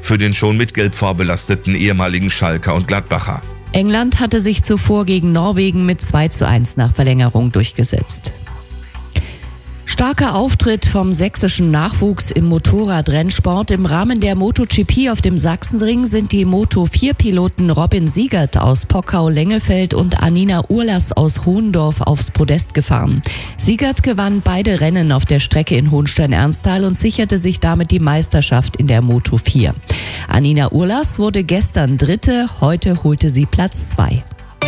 für den schon mit Gelb vorbelasteten ehemaligen Schalker und Gladbacher. England hatte sich zuvor gegen Norwegen mit 2:1 nach Verlängerung durchgesetzt. Starker Auftritt vom sächsischen Nachwuchs im Motorradrennsport. Im Rahmen der MotoGP auf dem Sachsenring sind die Moto4-Piloten Robin Siegert aus Pockau-Lengefeld und Anina Urlas aus Hohendorf aufs Podest gefahren. Siegert gewann beide Rennen auf der Strecke in Hohenstein-Ernsthal und sicherte sich damit die Meisterschaft in der Moto4. Anina Urlas wurde gestern Dritte, heute holte sie Platz 2.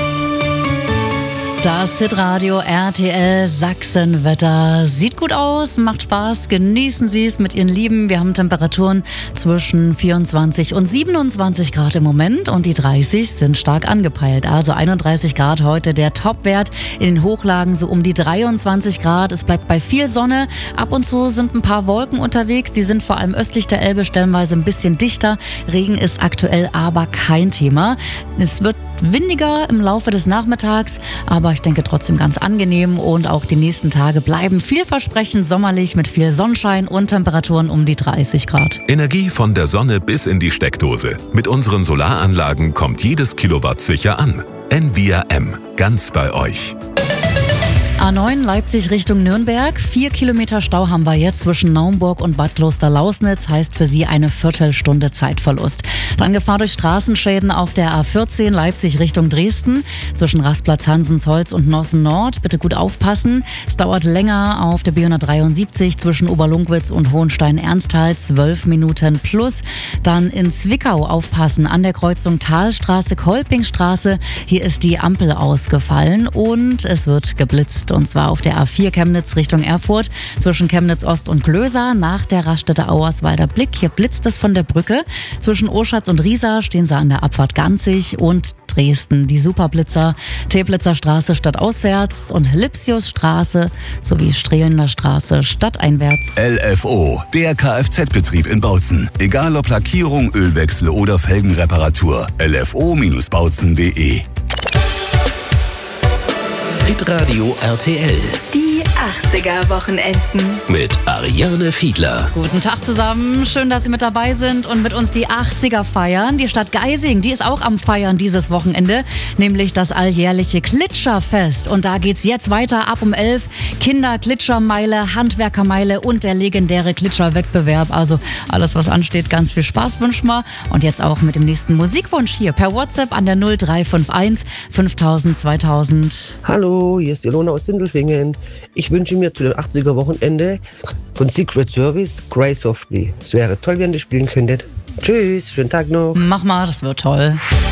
Das Hitradio RTL Sachsenwetter. Sieht gut aus, macht Spaß, genießen Sie es mit Ihren Lieben. Wir haben Temperaturen zwischen 24 und 27 Grad im Moment und die 30 sind stark angepeilt. Also 31 Grad heute der Topwert, in den Hochlagen so um die 23 Grad. Es bleibt bei viel Sonne. Ab und zu sind ein paar Wolken unterwegs. Die sind vor allem östlich der Elbe stellenweise ein bisschen dichter. Regen ist aktuell aber kein Thema. Es wird windiger im Laufe des Nachmittags, aber ich denke trotzdem ganz angenehm und auch die nächsten Tage bleiben vielversprechend sommerlich mit viel Sonnenschein und Temperaturen um die 30 Grad. Energie von der Sonne bis in die Steckdose. Mit unseren Solaranlagen kommt jedes Kilowatt sicher an. Envia M, ganz bei euch. A9 Leipzig Richtung Nürnberg. 4 Kilometer Stau haben wir jetzt zwischen Naumburg und Bad Klosterlausnitz. Heißt für Sie eine Viertelstunde Zeitverlust. Dann Gefahr durch Straßenschäden auf der A14 Leipzig Richtung Dresden. Zwischen Rastplatz Hansensholz und Nossen Nord. Bitte gut aufpassen. Es dauert länger auf der B173 zwischen Oberlungwitz und Hohenstein-Ernsthal. 12 Minuten plus. Dann in Zwickau aufpassen an der Kreuzung Talstraße-Kolpingstraße. Hier ist die Ampel ausgefallen und es wird geblitzt. Und zwar auf der A4 Chemnitz Richtung Erfurt zwischen Chemnitz Ost und Glöser nach der Raststätte Auerswalder Blick. Hier blitzt es von der Brücke. Zwischen Oschatz und Riesa stehen sie an der Abfahrt Ganzig und Dresden. Die Superblitzer Teplitzer Straße stadtauswärts und Lipsiusstraße sowie Strehlender Straße stadteinwärts. LFO, der Kfz-Betrieb in Bautzen. Egal ob Lackierung, Ölwechsel oder Felgenreparatur. LFO-Bautzen.de. Hitradio RTL. Die 80er-Wochenenden. Mit Ariane Fiedler. Guten Tag zusammen, schön, dass Sie mit dabei sind und mit uns die 80er feiern. Die Stadt Geising, die ist auch am Feiern dieses Wochenende, nämlich das alljährliche Klitscherfest. Und da geht's jetzt weiter ab um 11. Kinder-Klitschermeile, Handwerkermeile und der legendäre Klitscherwettbewerb. Also alles, was ansteht, ganz viel Spaß wünschen wir. Und jetzt auch mit dem nächsten Musikwunsch hier per WhatsApp an der 0351 5000 2000. Hallo, hier ist Ilona aus Sindelfingen. Ich wünsche mir zu dem 80er-Wochenende von Secret Service Cry Softly. Es wäre toll, wenn ihr spielen könntet. Tschüss, schönen Tag noch. Mach mal, das wird toll.